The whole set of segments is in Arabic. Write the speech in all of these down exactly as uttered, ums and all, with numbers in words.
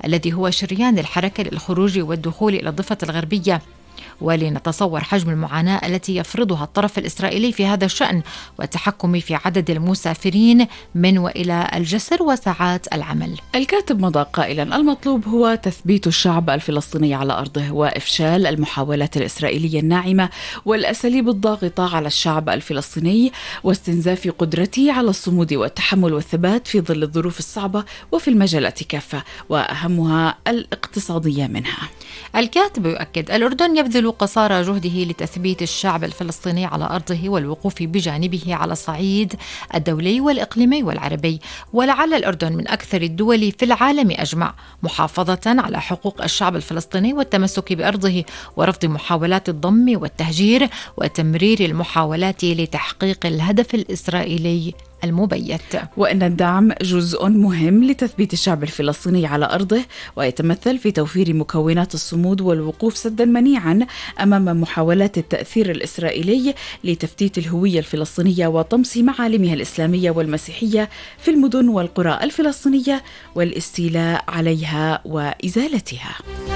الذي هو شريان الحركة للخروج والدخول إلى الضفة الغربية، ولنتصور حجم المعاناة التي يفرضها الطرف الإسرائيلي في هذا الشأن والتحكم في عدد المسافرين من وإلى الجسر وساعات العمل. الكاتب مضى قائلا: المطلوب هو تثبيت الشعب الفلسطيني على أرضه وإفشال المحاولات الإسرائيلية الناعمة والأساليب الضاغطة على الشعب الفلسطيني واستنزاف قدرته على الصمود والتحمل والثبات في ظل الظروف الصعبة وفي المجالات كافة وأهمها الاقتصادية منها. الكاتب يؤكد: الأردن يبذل قصارى جهده لتثبيت الشعب الفلسطيني على أرضه والوقوف بجانبه على الصعيد الدولي والإقليمي والعربي، ولعل الأردن من أكثر الدول في العالم أجمع محافظة على حقوق الشعب الفلسطيني والتمسك بأرضه ورفض محاولات الضم والتهجير وتمرير المحاولات لتحقيق الهدف الإسرائيلي المبيت. وأن الدعم جزء مهم لتثبيت الشعب الفلسطيني على أرضه ويتمثل في توفير مكونات الصمود والوقوف سدا منيعا أمام محاولات التأثير الإسرائيلي لتفتيت الهوية الفلسطينية وطمس معالمها الإسلامية والمسيحية في المدن والقرى الفلسطينية والاستيلاء عليها وإزالتها.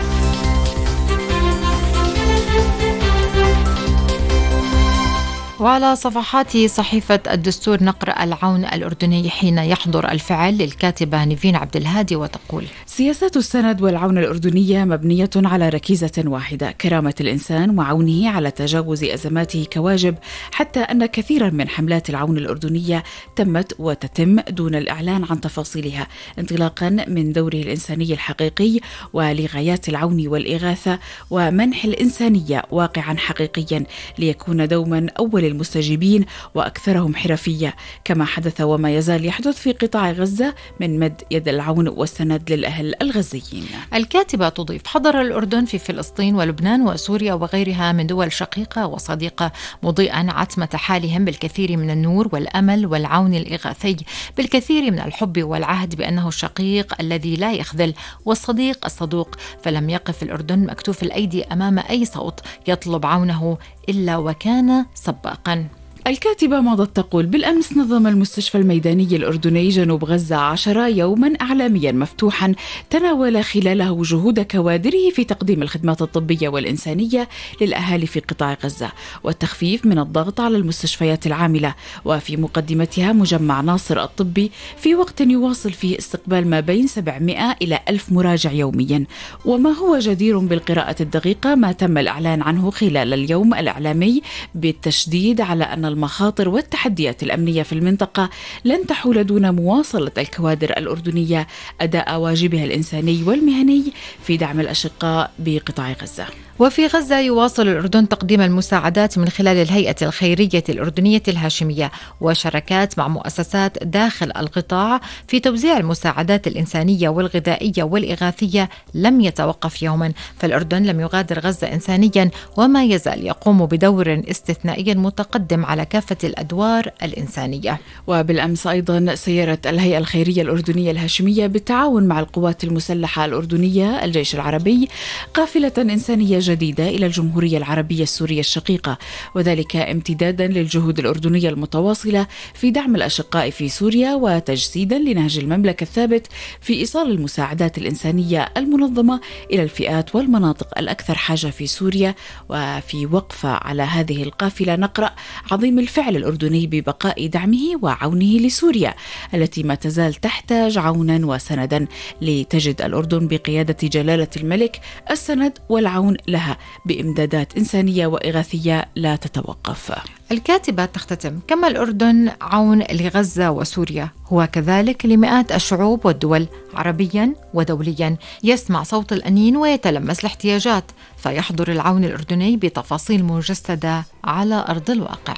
وعلى صفحات صحيفة الدستور نقرأ العون الأردني حين يحضر الفعل للكاتبة نيفين عبد الهادي وتقول: سياسات السند والعون الأردنية مبنية على ركيزة واحدة: كرامة الإنسان وعونه على تجاوز أزماته كواجب، حتى أن كثيرا من حملات العون الأردنية تمت وتتم دون الإعلان عن تفاصيلها، انطلاقا من دوره الإنساني الحقيقي ولغايات العون والإغاثة ومنح الإنسانية واقعا حقيقيا ليكون دوما أول المستجيبين وأكثرهم حرفية، كما حدث وما يزال يحدث في قطاع غزة من مد يد العون والسند للأهل الغزيين. الكاتبة تضيف: حضر الأردن في فلسطين ولبنان وسوريا وغيرها من دول شقيقة وصديقة، مضيئا عتمة حالهم بالكثير من النور والأمل والعون الإغاثي، بالكثير من الحب والعهد بأنه الشقيق الذي لا يخذل والصديق الصدوق، فلم يقف الأردن مكتوف الأيدي أمام أي صوت يطلب عونه إلا وكان سباقا. الكاتبة مضت تقول: بالأمس نظم المستشفى الميداني الأردني جنوب غزة عشرة يوما إعلاميا مفتوحا تناول خلاله جهود كوادره في تقديم الخدمات الطبية والإنسانية للأهالي في قطاع غزة والتخفيف من الضغط على المستشفيات العاملة، وفي مقدمتها مجمع ناصر الطبي في وقت يواصل فيه استقبال ما بين سبعمائة إلى ألف مراجع يوميا. وما هو جدير بالقراءة الدقيقة ما تم الإعلان عنه خلال اليوم الإعلامي بالتشديد على أن المخاطر والتحديات الأمنية في المنطقة لن تحول دون مواصلة الكوادر الأردنية أداء واجبها الإنساني والمهني في دعم الأشقاء بقطاع غزة. وفي غزة يواصل الأردن تقديم المساعدات من خلال الهيئة الخيرية الأردنية الهاشمية وشراكات مع مؤسسات داخل القطاع في توزيع المساعدات الإنسانية والغذائية والإغاثية لم يتوقف يوما، فالأردن لم يغادر غزة إنسانيا وما يزال يقوم بدور استثنائي متقدم على كافة الأدوار الإنسانية. وبالأمس أيضا سيرت الهيئة الخيرية الأردنية الهاشمية بالتعاون مع القوات المسلحة الأردنية الجيش العربي قافلة إنسانية جديدة إلى الجمهورية العربية السورية الشقيقة، وذلك امتدادا للجهود الأردنية المتواصلة في دعم الأشقاء في سوريا وتجسيدا لنهج المملكة الثابت في إيصال المساعدات الإنسانية المنظمة إلى الفئات والمناطق الأكثر حاجة في سوريا. وفي وقفة على هذه القافلة نقرأ: عظيم الفعل الأردني ببقاء دعمه وعونه لسوريا التي ما تزال تحتاج عونا وسندا، لتجد الأردن بقيادة جلالة الملك السند والعون لها بإمدادات إنسانية وإغاثية لا تتوقف. الكاتبة تختتم: كما الأردن عون لغزة وسوريا، هو كذلك لمئات الشعوب والدول عربيا ودوليا، يسمع صوت الأنين ويتلمس الاحتياجات، فيحضر العون الأردني بتفاصيل مجسدة على أرض الواقع.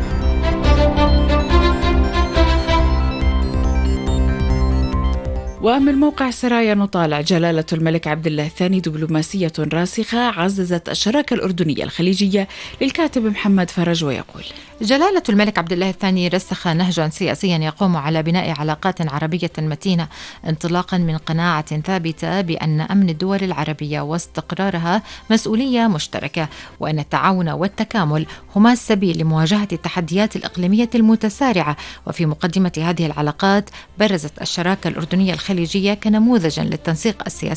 ومن موقع سرايا نطالع: جلالة الملك عبد الله الثاني دبلوماسية راسخة عززت الشراكة الأردنية الخليجية. للكاتب محمد فرج ويقول: جلالة الملك عبد الله الثاني رسخ نهجا سياسيا يقوم على بناء علاقات عربية متينة، انطلاقا من قناعة ثابتة بأن أمن الدول العربية واستقرارها مسؤولية مشتركة، وأن التعاون والتكامل هما السبيل لمواجهة التحديات الإقليمية المتسارعة. وفي مقدمة هذه العلاقات برزت الشراكة الأردنية الخليجية كنموذج للتنسيق السياسي